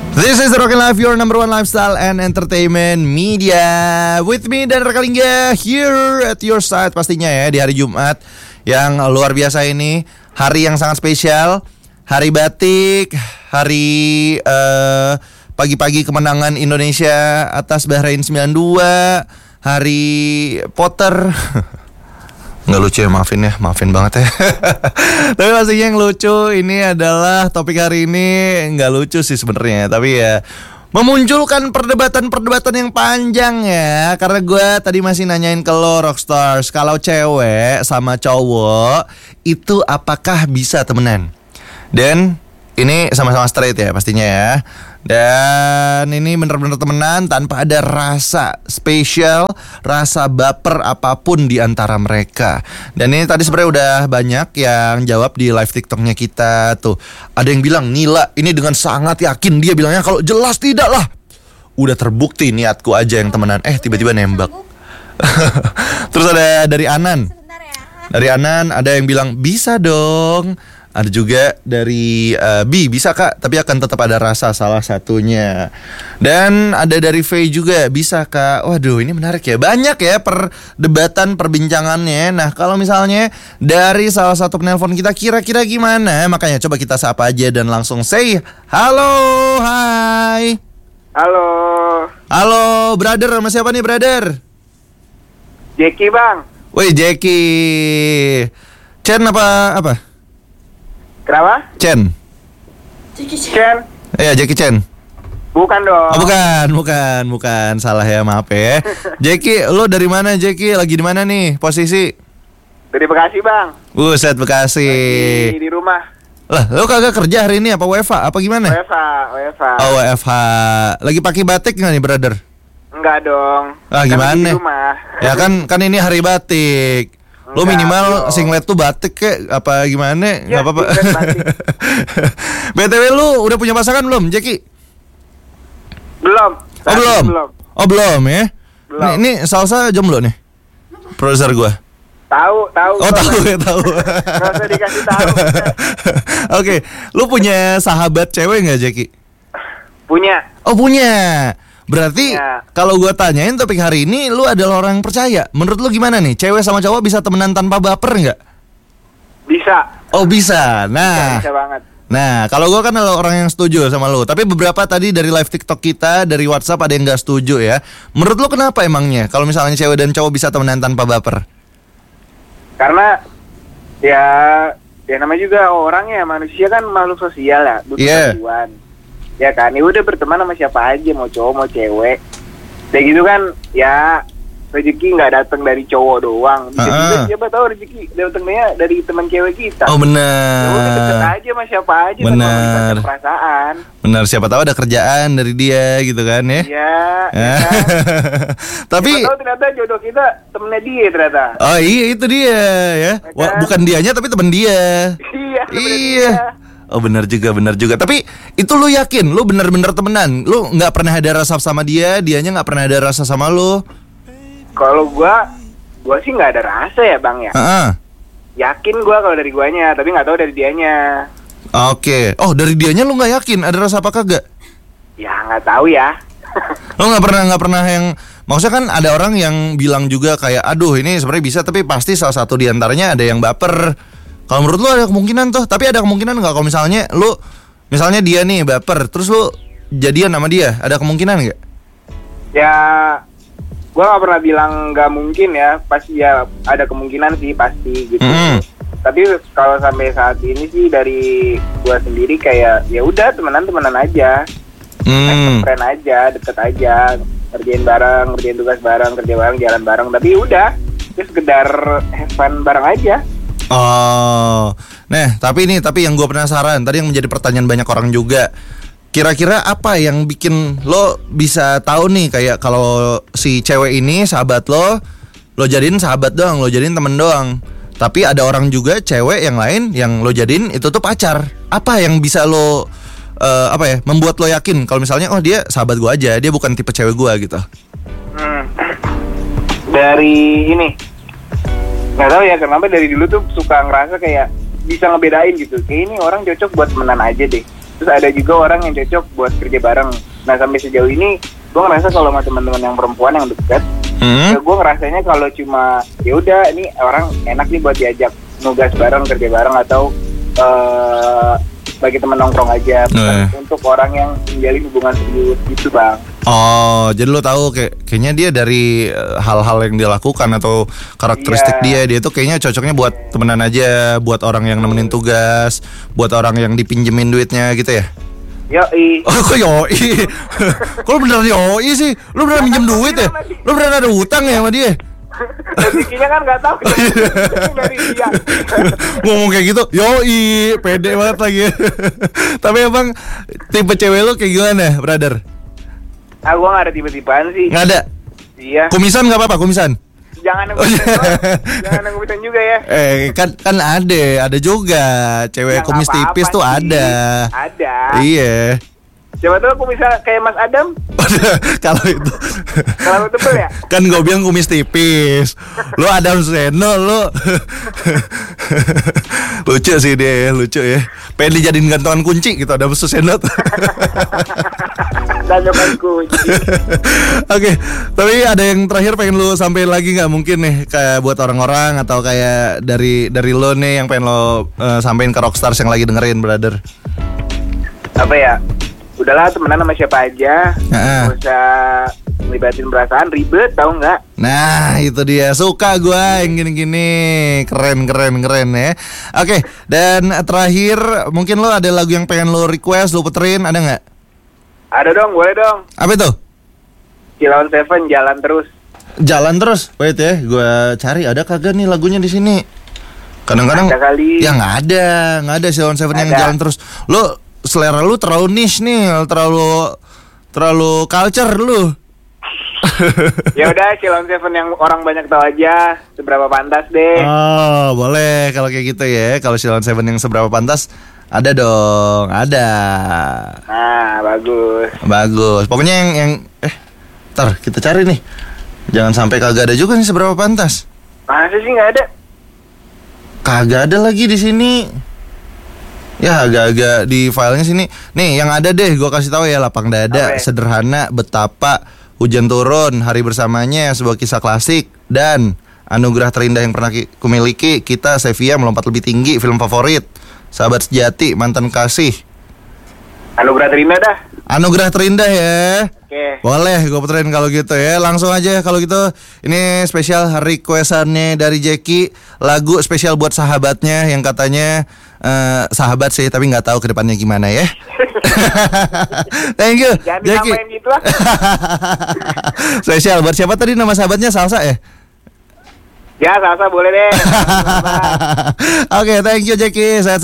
This is the Rockin' Life, your number one lifestyle and entertainment media. With me dan Rekalingga here at your side pastinya ya di hari Jumat yang luar biasa ini. Hari yang sangat spesial. Hari batik, hari pagi-pagi kemenangan Indonesia atas Bahrain 9-2. Hari Potter. Nggak lucu ya, maafin banget ya. Tapi pastinya yang lucu ini adalah topik hari ini. Nggak lucu sih sebenarnya, tapi ya memunculkan perdebatan yang panjang ya. Karena gue tadi masih nanyain ke lo Rockstars, kalau cewek sama cowok itu apakah bisa temenan? Dan ini sama-sama straight ya pastinya ya. Dan ini bener-bener temenan tanpa ada rasa spesial, rasa baper apapun di antara mereka. Dan ini tadi sebenarnya udah banyak yang jawab di live TikToknya kita tuh. Ada yang bilang, Nila ini dengan sangat yakin. Dia bilangnya kalau jelas tidak lah. Udah terbukti niatku aja yang temenan. Tiba-tiba nembak. Terus ada dari Anan. Dari Anan ada yang bilang bisa dong. Ada juga dari B, bisa kak, tapi akan tetap ada rasa salah satunya. Dan ada dari V juga, bisa kak. Waduh, ini menarik ya. Banyak ya perdebatan, perbincangannya. Nah, kalau misalnya dari salah satu penelpon kita kira-kira gimana? Makanya coba kita sapa aja dan langsung say halo, hai. Halo, brother, sama siapa nih brother? Jeki bang. Woi Jeki. Chen apa? Kenapa? Chen. Iya, Jackie Chan. Bukan dong. Oh, bukan. Salah ya, maaf ya. Jackie, lo dari mana Jackie? Lagi di mana nih posisi? Dari Bekasi bang. Buset, Bekasi. Lagi di rumah. Lah, lo kagak kerja hari ini apa WFH? Apa gimana? WFH. Oh, WFH. Lagi pakai batik nggak nih, brother? Enggak dong. Gimana? Di rumah. Ya kan ini hari batik. Lo minimal singlet tuh batik kek apa gimana? Ya, nggak apa-apa. BTW lu udah punya pasangan belum, Jackie? Belum. Belum ya? Belum. Ini salsa jomblo nih. Produser gua. Tahu. Oh, tahu. Nggak usah dikasih tahu. Oke, lu punya sahabat cewek nggak, Jackie? Punya. Oh, punya. Berarti ya. Kalau gue tanyain topik hari ini, lu adalah orang yang percaya. Menurut lu gimana nih? Cewek sama cowok bisa temenan tanpa baper nggak? Bisa. Oh, bisa. Nah, bisa banget. Nah, kalau gue kan adalah orang yang setuju sama lu. Tapi beberapa tadi dari live TikTok kita, dari WhatsApp ada yang nggak setuju ya. Menurut lu kenapa emangnya? Kalau misalnya cewek dan cowok bisa temenan tanpa baper? Karena ya namanya juga orangnya, manusia kan makhluk sosial ya, butuh bantuan. Ya kan, ya udah berteman sama siapa aja, mau cowok mau cewek. Kayak gitu kan, ya rezeki nggak datang dari cowok doang. Bisa juga siapa tahu rezeki datangnya dari teman cewek kita. Oh benar. Ya udah deket aja sama siapa aja. Benar. Perasaan. Benar, siapa tahu ada kerjaan dari dia gitu kan ya. Iya. Ya. Tapi siapa tahu ternyata jodoh kita temennya dia ternyata. Oh iya, itu dia ya. Wah, bukan dianya tapi temen dia. Iya. Iya. Oh benar juga. Tapi itu lu yakin? Lu benar-benar temenan? Lu nggak pernah ada rasa sama dia, dianya nggak pernah ada rasa sama lu? Kalau gua sih nggak ada rasa ya bang ya. Yakin gua kalau dari guanya, tapi nggak tahu dari dianya. Oke. Oh, dari dianya lu nggak yakin ada rasa apa kagak? Ya nggak tahu ya. Lu nggak pernah yang, maksudnya kan ada orang yang bilang juga kayak, aduh ini sebenarnya bisa tapi pasti salah satu diantaranya ada yang baper. Kalau menurut lu ada kemungkinan tuh, tapi ada kemungkinan nggak kalau misalnya dia nih baper, terus lu jadian sama dia, ada kemungkinan nggak? Ya, gua nggak pernah bilang nggak mungkin ya, pasti ya ada kemungkinan sih pasti gitu. Tapi kalau sampai saat ini sih dari gua sendiri kayak ya udah temenan aja, friend aja, deket aja, kerjain bareng, kerjain tugas bareng, kerja bareng, jalan bareng, tapi udah, itu sekedar have fun bareng aja. Oh, nah tapi yang gue penasaran, tadi yang menjadi pertanyaan banyak orang juga, kira-kira apa yang bikin lo bisa tahu nih kayak kalau si cewek ini sahabat lo jadiin sahabat doang, lo jadiin temen doang, tapi ada orang juga cewek yang lain yang lo jadiin itu tuh pacar. Apa yang bisa lo membuat lo yakin kalau misalnya oh dia sahabat gue aja, dia bukan tipe cewek gue gitu? Dari ini nggak tahu ya kenapa dari dulu tuh suka ngerasa kayak bisa ngebedain gitu, kayak ini orang cocok buat temenan aja deh. Terus ada juga orang yang cocok buat kerja bareng. Nah sampai sejauh ini gue ngerasa kalau sama teman-teman yang perempuan yang dekat, ya gue ngerasanya kalau cuma ya udah ini orang enak nih buat diajak nugas bareng, kerja bareng, atau bagi teman nongkrong aja, bukan untuk orang yang menjalin hubungan serius gitu bang. Oh, jadi lo tahu kayaknya dia dari hal-hal yang dia lakukan atau karakteristik dia tuh kayaknya cocoknya buat temenan aja, buat orang yang nemenin tugas, buat orang yang dipinjemin duitnya gitu ya. Yoi. Oh, kok yoi? Kok lu beneran yoi sih? Lu beneran minjem duit ya? Lu beneran ada hutang ya sama dia? Rezekinya kan nggak tahu dari dia. Ngomong kayak gitu, yoi, pede banget lagi. Tapi emang tipe cewek lu kayak gimana, brother? Gue nggak ada tipe-tipean sih. Nggak ada? Iya. Kumisan nggak apa-apa, kumisan? Jangan nungguin juga ya. Kan ada juga cewek Ya, kumis tipis tuh sih. ada. Ada. Iya. Coba tuh aku bisa kayak Mas Adam. Kalau itu Kalau tebel ya. kan gue bilang kumis tipis. Lu Adam Seno lu. Lucu sih dia, lucu ya. Pengen dijadiin gantungan kunci gitu Adam Seno. Gantungan kunci. Oke, tapi ada yang terakhir pengen lu sampein lagi nggak mungkin nih kayak buat orang-orang atau kayak dari lo nih yang pengen lo sampein ke rockstars yang lagi dengerin, brother? Apa ya? Udahlah temenan sama siapa aja. Nggak usah ngelibatin perasaan, ribet tau nggak? Nah itu dia, suka gue yang gini-gini. Keren ya. Oke, dan terakhir mungkin lo ada lagu yang pengen lo request, lo puterin, ada nggak? Ada dong, boleh dong. Apa itu? Cilon Seven, Jalan Terus. Jalan Terus. Wait ya, gue cari ada kagak nih lagunya di sini. Kadang-kadang ada kali. ya nggak ada Cilon Seven yang Jalan Terus. Lo selera lu terlalu niche nih, terlalu culture lu. Ya udah, Cilon Seven yang orang banyak tahu aja, Seberapa Pantas deh. Oh, boleh kalau kayak gitu ya. Kalau Cilon Seven yang Seberapa Pantas ada dong, ada. Nah, Bagus. Pokoknya yang ntar kita cari nih. Jangan sampai kagak ada juga nih Seberapa Pantas. Masa sih nggak ada? Kagak ada lagi di sini. Ya agak-agak di filenya sini. Nih yang ada deh, gue kasih tahu ya. Lapang Dada, Sederhana, Betapa, Hujan Turun, Hari Bersamanya, Sebuah Kisah Klasik, dan Anugerah Terindah Yang Pernah Kumiliki, Kita, Sevilla, Melompat Lebih Tinggi, Film Favorit, Sahabat Sejati, Mantan Kasih. Anugerah Terindah dah. Anugerah Terindah ya. Oke. Boleh gue puterin kalau gitu ya. Langsung aja kalau gitu. Ini spesial requestannya dari Jeki. Lagu spesial buat sahabatnya yang katanya sahabat sih, tapi nggak tahu kedepannya gimana ya. Thank you Jangan Jeki. disamain gitu lah. Spesial buat siapa tadi nama sahabatnya? Salsa ya? Ya, Salsa boleh deh. Oke, thank you Jeki. Sehat